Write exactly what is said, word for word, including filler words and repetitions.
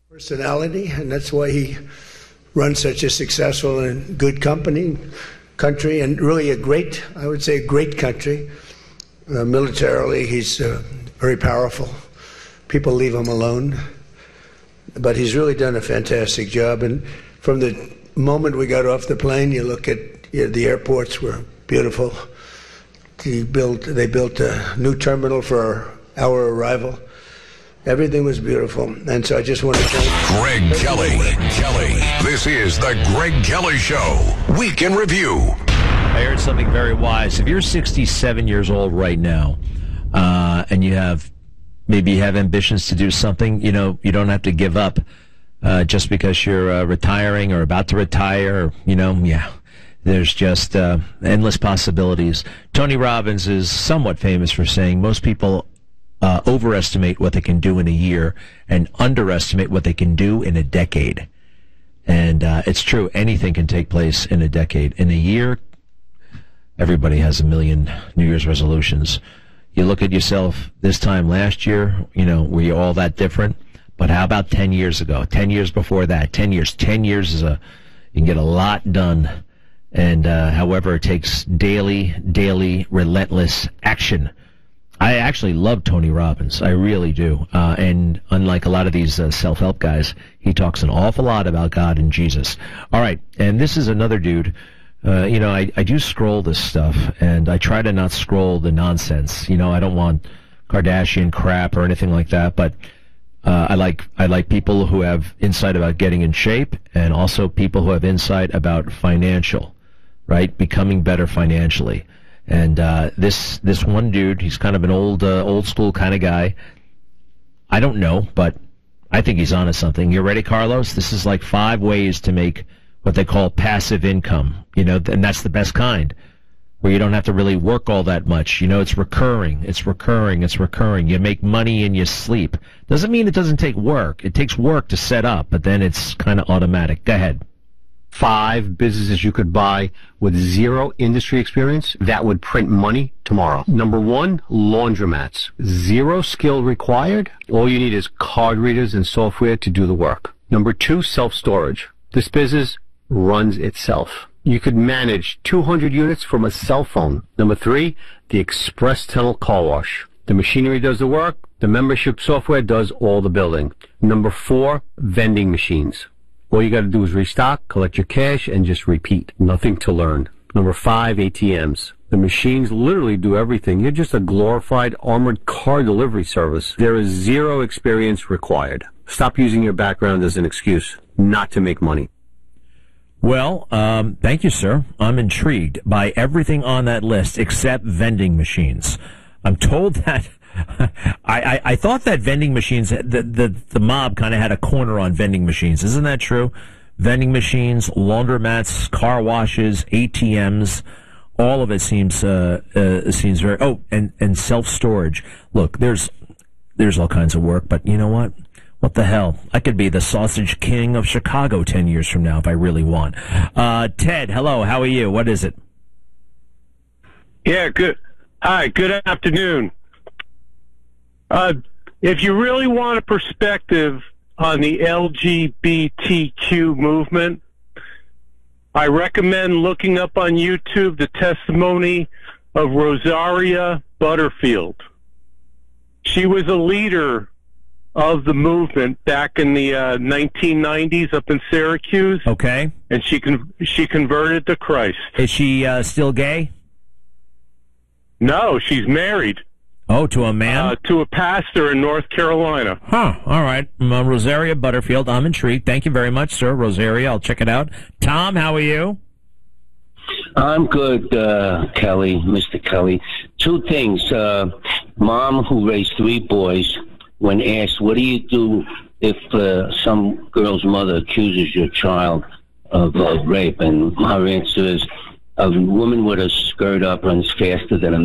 Personality, and that's why he runs such a successful and good company, country, and really a great, I would say, a great country. Uh, militarily, he's uh, very powerful. People leave him alone. But he's really done a fantastic job. And from the moment we got off the plane, you look at you know, the airports were beautiful. He built, they built a new terminal for our, our arrival. Everything was beautiful. And so I just want to thank Greg Kelly. Greg Kelly. This is the Greg Kelly Show. Week in Review. I heard something very wise. If you're sixty-seven years old right now, uh, and you have, maybe you have ambitions to do something, you know, you don't have to give up uh, just because you're uh, retiring or about to retire. Or, you know, yeah, there's just uh, endless possibilities. Tony Robbins is somewhat famous for saying most people Uh, overestimate what they can do in a year and underestimate what they can do in a decade. And uh, it's true. Anything can take place in a decade. In a year, everybody has a million New Year's resolutions. You look at yourself this time last year, you know, were you all that different? But how about ten years ago? ten years before that? ten years. ten years is a, you can get a lot done. And uh, however, it takes daily, daily, relentless action. I actually love Tony Robbins. I really do. Uh, and unlike a lot of these uh, self-help guys, he talks an awful lot about God and Jesus. All right. And this is another dude. Uh, you know, I, I do scroll this stuff, and I try to not scroll the nonsense. You know, I don't want Kardashian crap or anything like that, but uh, I like I like people who have insight about getting in shape, and also people who have insight about financial, right? Becoming better financially. And uh, this this one dude, he's kind of an old uh, old school kind of guy. I don't know, but I think he's onto something. You ready, Carlos? This is like five ways to make what they call passive income. You know, and that's the best kind, where you don't have to really work all that much. You know, it's recurring, it's recurring, it's recurring. You make money in your sleep. Doesn't mean it doesn't take work. It takes work to set up, but then it's kind of automatic. Go ahead. Five businesses you could buy with zero industry experience that would print money tomorrow. Number one, laundromats. Zero skill required. All you need is card readers and software to do the work. Number two, self-storage. This business runs itself. You could manage two hundred units from a cell phone. Number three, the express tunnel car wash. The machinery does the work. The membership software does all the building. Number four, vending machines. All you got to do is restock, collect your cash, and just repeat. Nothing to learn. Number five, A T Ms. The machines literally do everything. You're just a glorified armored car delivery service. There is zero experience required. Stop using your background as an excuse not to make money. Well, um, thank you, sir. I'm intrigued by everything on that list except vending machines. I'm told that I, I, I thought that vending machines, the, the, the mob kind of had a corner on vending machines. Isn't that true? Vending machines, laundromats, car washes, A T Ms, all of it seems, uh, uh, seems very, oh, and, and self-storage. Look, there's, there's all kinds of work, but you know what? What the hell? I could be the sausage king of Chicago ten years from now if I really want. Uh, Ted, hello, how are you? What is it? Yeah, good. Hi, good afternoon. Uh, if you really want a perspective on the L G B T Q movement, I recommend looking up on YouTube the testimony of Rosaria Butterfield. She was a leader of the movement back in the uh, nineteen nineties up in Syracuse. Okay. And she con- she converted to Christ. Is she uh, still gay? No, she's married. Oh, to a man? Uh, to a pastor in North Carolina. Huh, all right. Um, Rosaria Butterfield, I'm intrigued. Thank you very much, sir. Rosaria, I'll check it out. Tom, how are you? I'm good, uh, Kelly, Mister Kelly. Two things. Uh, mom, who raised three boys, when asked, what do you do if uh, some girl's mother accuses your child of uh, rape? And her answer is, a woman with a skirt up runs faster than a